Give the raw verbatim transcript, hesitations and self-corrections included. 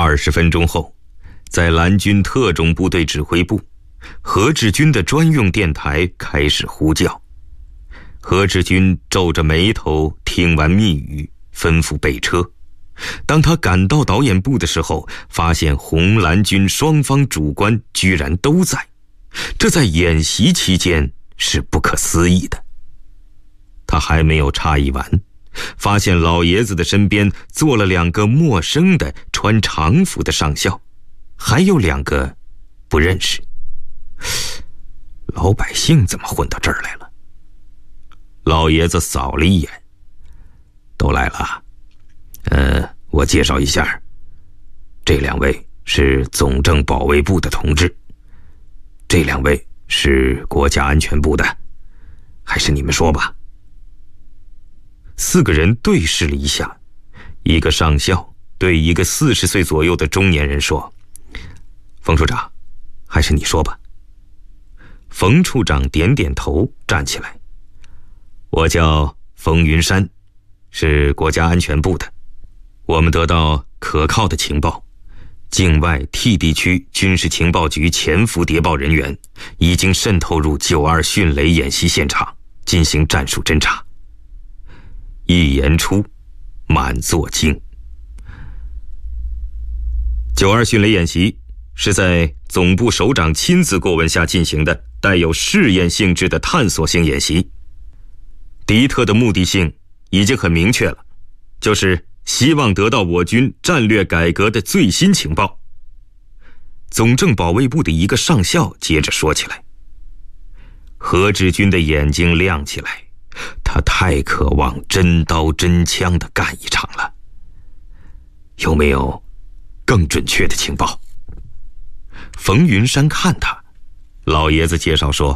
二十分钟后，在蓝军特种部队指挥部，何志军的专用电台开始呼叫。何志军皱着眉头听完密语，吩咐备车。当他赶到导演部的时候，发现红蓝军双方主官居然都在，这在演习期间是不可思议的。他还没有诧异完，发现老爷子的身边坐了两个陌生的穿常服的上校，还有两个不认识。老百姓怎么混到这儿来了？老爷子扫了一眼，都来了。呃，我介绍一下，这两位是总政保卫部的同志，这两位是国家安全部的，还是你们说吧。四个人对视了一下，一个上校对一个四十岁左右的中年人说：“冯处长，还是你说吧。”冯处长点点头，站起来：“我叫冯云山，是国家安全部的。我们得到可靠的情报，境外 T 地区军事情报局潜伏谍报人员已经渗透入九二迅雷演习现场，进行战术侦察。”一言出，满座惊。九二迅雷演习是在总部首长亲自过问下进行的带有试验性质的探索性演习。敌特的目的性已经很明确了，就是希望得到我军战略改革的最新情报。总政保卫部的一个上校接着说起来。何志军的眼睛亮起来，他太渴望真刀真枪地干一场了。有没有更准确的情报？冯云山看他，老爷子介绍说，